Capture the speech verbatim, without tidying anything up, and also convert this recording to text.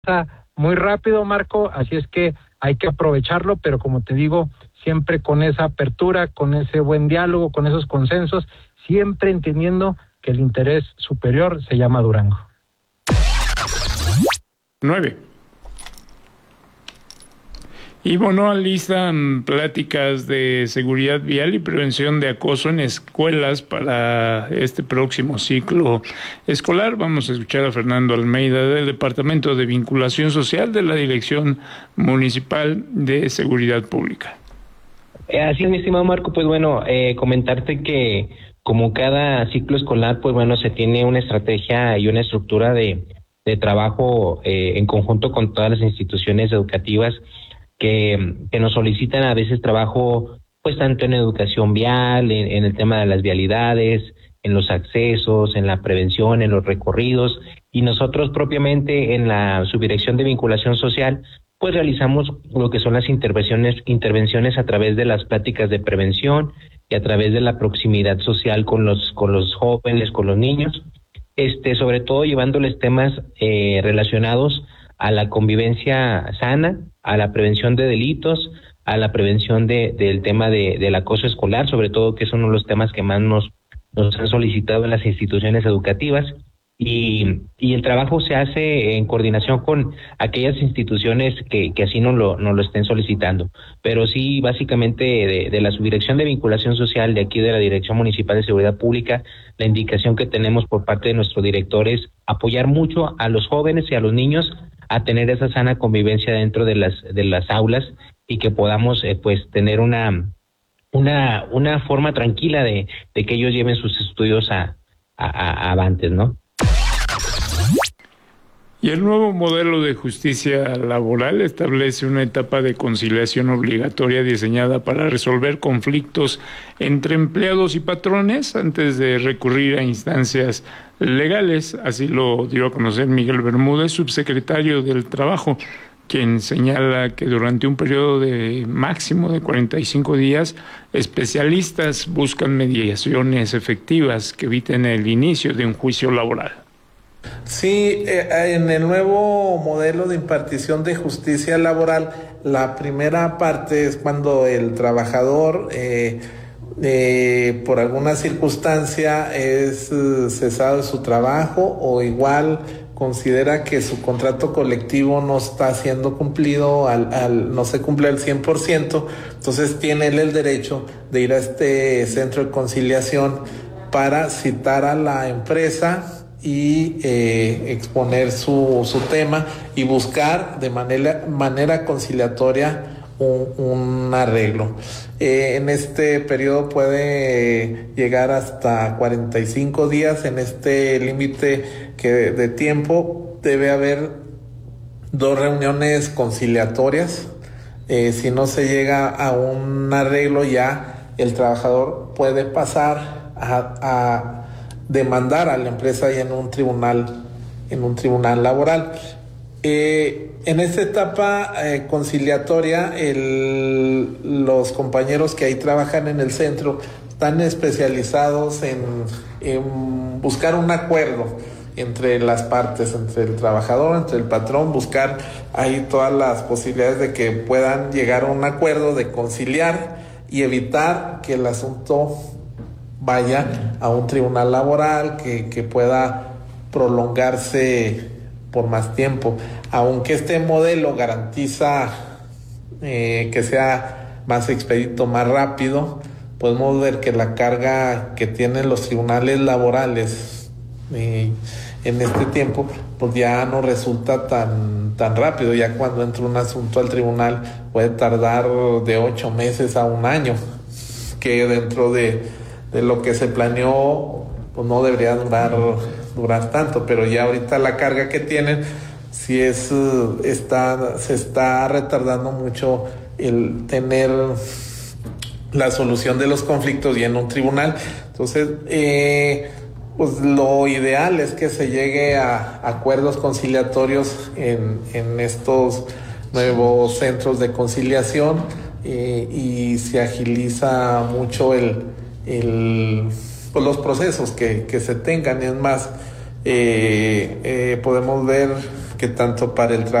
muy rápido, Marco, así es que hay que aprovecharlo, pero como te digo, siempre con esa apertura, con ese buen diálogo, con esos consensos, siempre entendiendo que el interés superior se llama Durango. Nueve. Y bueno, alistan pláticas de seguridad vial y prevención de acoso en escuelas para este próximo ciclo escolar. Vamos a escuchar a Fernando Almeida del Departamento de Vinculación Social de la Dirección Municipal de Seguridad Pública. Así es, mi estimado Marco, pues bueno, eh, comentarte que como cada ciclo escolar, pues bueno, se tiene una estrategia y una estructura de, de trabajo eh, en conjunto con todas las instituciones educativas que, que nos solicitan a veces trabajo, pues tanto en educación vial, en, en el tema de las vialidades, en los accesos, en la prevención, en los recorridos, y nosotros propiamente en la Subdirección de Vinculación Social, pues realizamos lo que son las intervenciones, intervenciones a través de las pláticas de prevención y a través de la proximidad social con los, con los jóvenes, con los niños, este, sobre todo llevándoles temas eh, relacionados a la convivencia sana, a la prevención de delitos, a la prevención de, del tema de, del acoso escolar, sobre todo que es uno de los temas que más nos, nos han solicitado en las instituciones educativas. Y, y el trabajo se hace en coordinación con aquellas instituciones que, que así nos lo, nos lo estén solicitando. Pero sí, básicamente de, de la Subdirección de Vinculación Social de aquí de la Dirección Municipal de Seguridad Pública, la indicación que tenemos por parte de nuestro director es apoyar mucho a los jóvenes y a los niños a tener esa sana convivencia dentro de las de las aulas y que podamos eh, pues tener una una una forma tranquila de, de que ellos lleven sus estudios a, a, a avantes, ¿no? Y el nuevo modelo de justicia laboral establece una etapa de conciliación obligatoria diseñada para resolver conflictos entre empleados y patrones antes de recurrir a instancias legales. Así lo dio a conocer Miguel Bermúdez, subsecretario del Trabajo, quien señala que durante un periodo de máximo de cuarenta y cinco días, especialistas buscan mediaciones efectivas que eviten el inicio de un juicio laboral. Sí, eh, en el nuevo modelo de impartición de justicia laboral, la primera parte es cuando el trabajador eh, eh, por alguna circunstancia es eh, cesado de su trabajo o igual considera que su contrato colectivo no está siendo cumplido, al, al, no se cumple al cien por ciento, entonces tiene él el derecho de ir a este centro de conciliación para citar a la empresa y eh, exponer su, su tema y buscar de manera, manera conciliatoria un, un arreglo. Eh, en este periodo puede llegar hasta cuarenta y cinco días. En este límite que de tiempo debe haber dos reuniones conciliatorias. Eh, si no se llega a un arreglo, ya el trabajador puede pasar a, a demandar a la empresa y en un tribunal, en un tribunal laboral. Eh, en esta etapa eh, conciliatoria, el, los compañeros que ahí trabajan en el centro están especializados en, en buscar un acuerdo entre las partes, entre el trabajador, entre el patrón, buscar ahí todas las posibilidades de que puedan llegar a un acuerdo, de conciliar y evitar que el asunto vaya a un tribunal laboral, que, que pueda prolongarse por más tiempo. Aunque este modelo garantiza eh, que sea más expedito, más rápido, podemos ver que la carga que tienen los tribunales laborales eh, en este tiempo, pues ya no resulta tan, tan rápido. Ya cuando entra un asunto al tribunal puede tardar de ocho meses a un año, que dentro de de lo que se planeó, pues no debería durar, durar tanto, pero ya ahorita la carga que tienen, sí es, está, se está retardando mucho el tener la solución de los conflictos y en un tribunal. Entonces, eh, pues lo ideal es que se llegue a acuerdos conciliatorios en, en estos nuevos centros de conciliación eh, y se agiliza mucho el El, pues los procesos que, que se tengan. Y es más, eh, eh, podemos ver que tanto para el trabajo